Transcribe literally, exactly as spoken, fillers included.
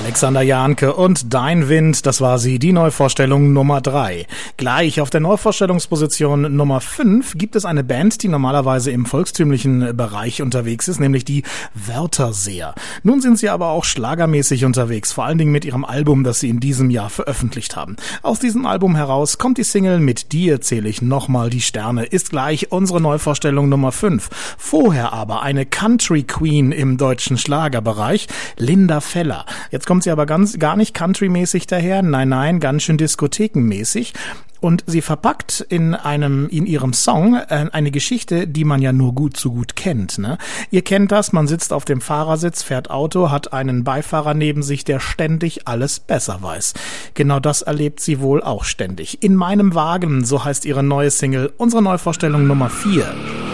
Alexander Jahnke und Dein Wind, das war sie, die Neuvorstellung Nummer drei. Gleich auf der Neuvorstellungsposition Nummer fünf gibt es eine Band, die normalerweise im volkstümlichen Bereich unterwegs ist, nämlich die Wörterseer. Nun sind sie aber auch schlagermäßig unterwegs, vor allen Dingen mit ihrem Album, das sie in diesem Jahr veröffentlicht haben. Aus diesem Album heraus kommt die Single Mit dir zähle ich nochmal die Sterne, ist gleich unsere Neuvorstellung Nummer fünf. Vorher aber eine Country Queen im deutschen Schlagerbereich, Linda Feller. Jetzt kommt sie aber ganz gar nicht countrymäßig daher, nein, nein, ganz schön diskothekenmäßig. Und sie verpackt in einem in ihrem Song äh, eine Geschichte, die man ja nur gut zu gut kennt. Ne? Ihr kennt das, man sitzt auf dem Fahrersitz, fährt Auto, hat einen Beifahrer neben sich, der ständig alles besser weiß. Genau das erlebt sie wohl auch ständig. In meinem Wagen, so heißt ihre neue Single, unsere Neuvorstellung Nummer vier.